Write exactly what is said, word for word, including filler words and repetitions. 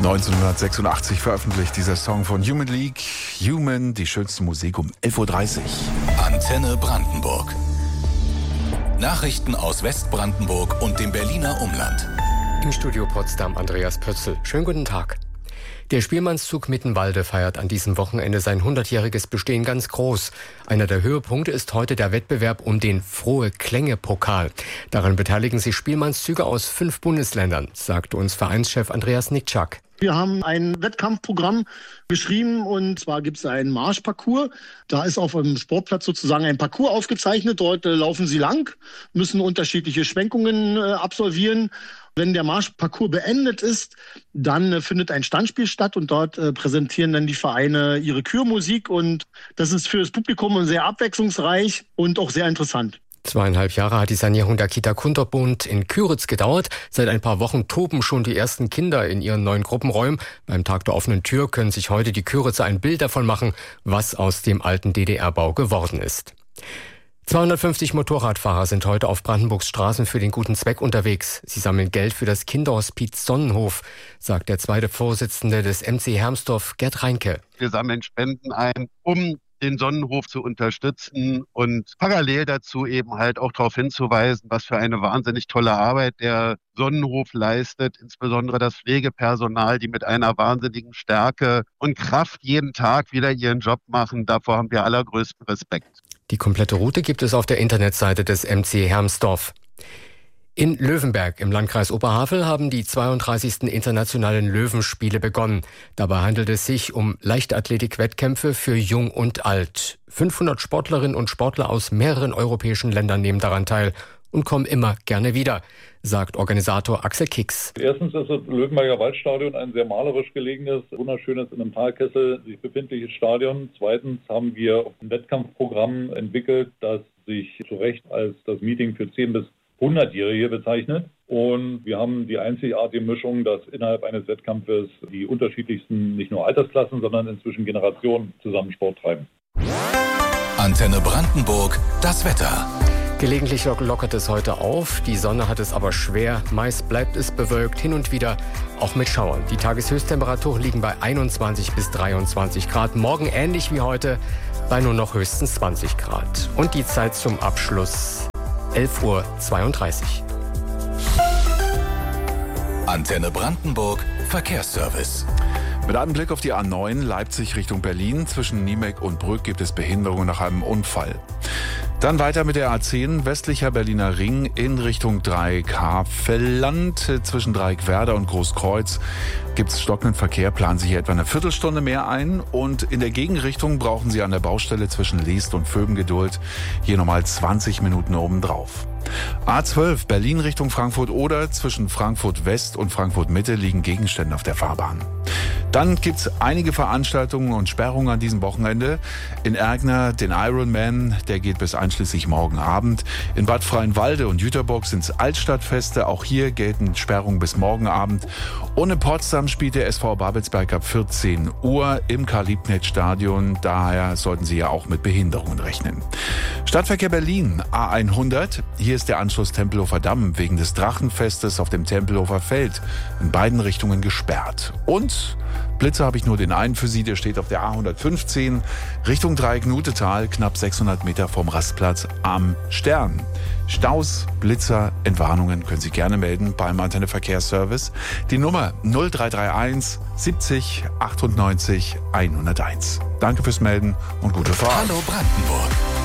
neunzehnhundertsechsundachtzig veröffentlicht dieser Song von Human League. Human, die schönste Musik um elf Uhr dreißig. Antenne Brandenburg. Nachrichten aus Westbrandenburg und dem Berliner Umland. Im Studio Potsdam Andreas Pötzl. Schönen guten Tag. Der Spielmannszug Mittenwalde feiert an diesem Wochenende sein hundertjähriges Bestehen ganz groß. Einer der Höhepunkte ist heute der Wettbewerb um den Frohe Klänge-Pokal. Daran beteiligen sich Spielmannszüge aus fünf Bundesländern, sagte uns Vereinschef Andreas Nikczak. Wir haben ein Wettkampfprogramm geschrieben und zwar gibt es einen Marschparcours. Da ist auf dem Sportplatz sozusagen ein Parcours aufgezeichnet. Dort äh, laufen sie lang, müssen unterschiedliche Schwenkungen äh, absolvieren. Wenn der Marschparcours beendet ist, dann äh, findet ein Standspiel statt und dort äh, präsentieren dann die Vereine ihre Kürmusik und das ist für das Publikum sehr abwechslungsreich und auch sehr interessant. Zweieinhalb Jahre hat die Sanierung der Kita Kunterbund in Küritz gedauert. Seit ein paar Wochen toben schon die ersten Kinder in ihren neuen Gruppenräumen. Beim Tag der offenen Tür können sich heute die Küritzer ein Bild davon machen, was aus dem alten D D R-Bau geworden ist. zweihundertfünfzig Motorradfahrer sind heute auf Brandenburgs Straßen für den guten Zweck unterwegs. Sie sammeln Geld für das Kinderhospiz Sonnenhof, sagt der zweite Vorsitzende des M C Hermsdorf, Gerd Reinke. Wir sammeln Spenden ein, um den Sonnenhof zu unterstützen und parallel dazu eben halt auch darauf hinzuweisen, was für eine wahnsinnig tolle Arbeit der Sonnenhof leistet, insbesondere das Pflegepersonal, die mit einer wahnsinnigen Stärke und Kraft jeden Tag wieder ihren Job machen. Davor haben wir allergrößten Respekt. Die komplette Route gibt es auf der Internetseite des M C Hermsdorf. In Löwenberg im Landkreis Oberhavel haben die zweiunddreißigsten internationalen Löwenspiele begonnen. Dabei handelt es sich um Leichtathletik-Wettkämpfe für Jung und Alt. fünfhundert Sportlerinnen und Sportler aus mehreren europäischen Ländern nehmen daran teil und kommen immer gerne wieder, sagt Organisator Axel Kicks. Erstens ist das Löwenberger Waldstadion ein sehr malerisch gelegenes, wunderschönes, in einem Talkessel sich befindliches Stadion. Zweitens haben wir ein Wettkampfprogramm entwickelt, das sich zu Recht als das Meeting für zehn bis hundertjährige bezeichnet. Und wir haben die einzigartige Mischung, dass innerhalb eines Wettkampfes die unterschiedlichsten, nicht nur Altersklassen, sondern inzwischen Generationen zusammen Sport treiben. Antenne Brandenburg, das Wetter. Gelegentlich lockert es heute auf, die Sonne hat es aber schwer. Meist bleibt es bewölkt, hin und wieder auch mit Schauern. Die Tageshöchsttemperaturen liegen bei einundzwanzig bis dreiundzwanzig Grad. Morgen ähnlich wie heute bei nur noch höchstens zwanzig Grad. Und die Zeit zum Abschluss elf Uhr zweiunddreißig. Antenne Brandenburg, Verkehrsservice. Mit einem Blick auf die A neun Leipzig Richtung Berlin. Zwischen Niemek und Brück gibt es Behinderungen nach einem Unfall. Dann weiter mit der A zehn, westlicher Berliner Ring in Richtung Dreieckhavelland. Zwischen Dreieckwerder und Großkreuz gibt es stockenden Verkehr, planen Sie hier etwa eine Viertelstunde mehr ein. Und in der Gegenrichtung brauchen Sie an der Baustelle zwischen Leest und Vöbengeduld hier nochmal zwanzig Minuten obendrauf. A zwölf, Berlin Richtung Frankfurt-Oder. Zwischen Frankfurt West und Frankfurt Mitte liegen Gegenstände auf der Fahrbahn. Dann gibt's einige Veranstaltungen und Sperrungen an diesem Wochenende. In Ergner den Ironman, der geht bis einschließlich morgen Abend. In Bad Freienwalde und Jüterbock sind's Altstadtfeste. Auch hier gelten Sperrungen bis morgen Abend. Und in Potsdam spielt der S V Babelsberg ab vierzehn Uhr im Karl-Liebknecht-Stadion. Daher sollten Sie ja auch mit Behinderungen rechnen. Stadtverkehr Berlin, A hundert. Hier ist der Anschluss Tempelhofer Damm wegen des Drachenfestes auf dem Tempelhofer Feld in beiden Richtungen gesperrt. Und Blitzer habe ich nur den einen für Sie, der steht auf der A hundertfünfzehn Richtung Dreieck-Nutetal, knapp sechshundert Meter vom Rastplatz am Stern. Staus, Blitzer, Entwarnungen können Sie gerne melden beim Antenne Verkehrsservice. Die Nummer null drei drei eins siebzig achtundneunzig hunderteins. Danke fürs Melden und gute Fahrt. Hallo Brandenburg.